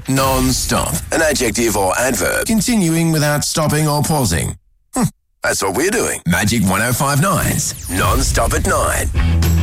Non-stop. An adjective or adverb continuing without stopping or pausing. That's what we're doing. Magic 105.9's Non-Stop at 9.